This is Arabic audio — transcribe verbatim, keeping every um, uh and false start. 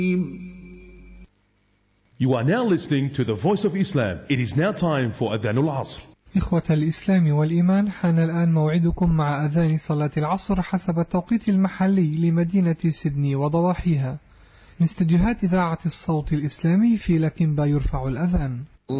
You are now listening to the Voice of Islam. It is now time for Adhan al-Asr. إخوة الإسلام والإيمان، حان الآن موعدكم مع أذان صلاة العصر حسب التوقيت المحلي لمدينة سيدني وضواحيها. من استديوهات إذاعة الصوت الإسلامي في لكنبا يرفع الأذان.